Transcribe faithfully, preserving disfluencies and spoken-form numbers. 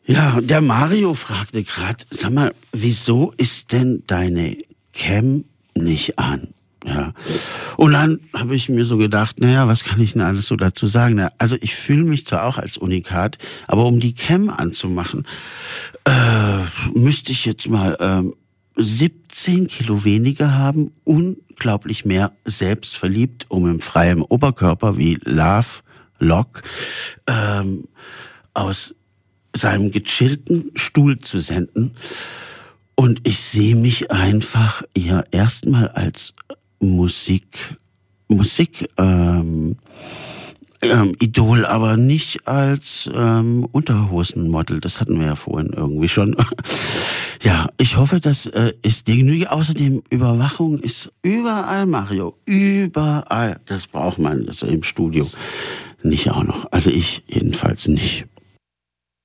Ja, der Mario fragte gerade, sag mal, wieso ist denn deine Cam nicht an? Ja. Und dann habe ich mir so gedacht, naja, was kann ich denn alles so dazu sagen? Na, also ich fühle mich zwar auch als Unikat, aber um die Cam anzumachen, äh, müsste ich jetzt mal ähm, siebzehn Kilo weniger haben, unglaublich mehr selbstverliebt, um im freien Oberkörper wie Love Lock ähm, aus seinem gechillten Stuhl zu senden. Und ich sehe mich einfach ja erstmal als Musik, Musik, ähm, ähm, Idol, aber nicht als ähm, Unterhosenmodel. Das hatten wir ja vorhin irgendwie schon. Ja, ich hoffe, das äh, ist dir genügend. Außerdem, Überwachung ist überall, Mario. Überall. Das braucht man also im Studio nicht auch noch. Also ich jedenfalls nicht.